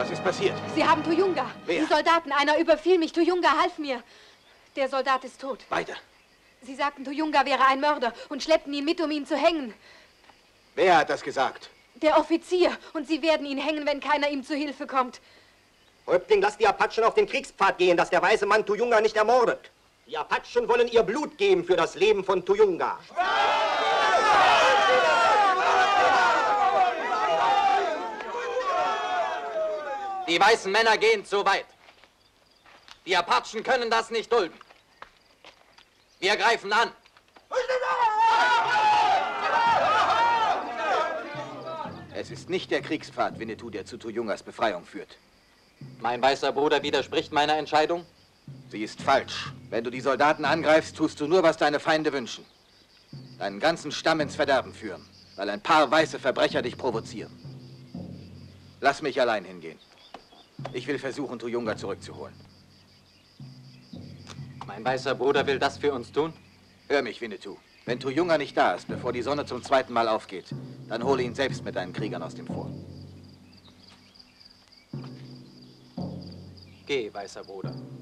Was ist passiert? Sie haben Tuyunga. Wer? Die Soldaten. Einer überfiel mich. Tuyunga half mir. Der Soldat ist tot. Weiter. Sie sagten, Tuyunga wäre ein Mörder und schleppten ihn mit, um ihn zu hängen. Wer hat das gesagt? Der Offizier. Und sie werden ihn hängen, wenn keiner ihm zu Hilfe kommt. Häuptling, lass die Apachen auf den Kriegspfad gehen, dass der weiße Mann Tuyunga nicht ermordet. Die Apachen wollen ihr Blut geben für das Leben von Tuyunga. Die weißen Männer gehen zu weit. Die Apachen können das nicht dulden. Wir greifen an. Es ist nicht der Kriegspfad, Winnetou, der zu Tuyungas Befreiung führt. Mein weißer Bruder widerspricht meiner Entscheidung? Sie ist falsch. Wenn du die Soldaten angreifst, tust du nur, was deine Feinde wünschen. Deinen ganzen Stamm ins Verderben führen, weil ein paar weiße Verbrecher dich provozieren. Lass mich allein hingehen. Ich will versuchen, Tuyunga zurückzuholen. Mein weißer Bruder will das für uns tun? Hör mich, Winnetou. Wenn Tuyunga nicht da ist, bevor die Sonne zum zweiten Mal aufgeht, dann hole ihn selbst mit deinen Kriegern aus dem Fort. Geh, weißer Bruder.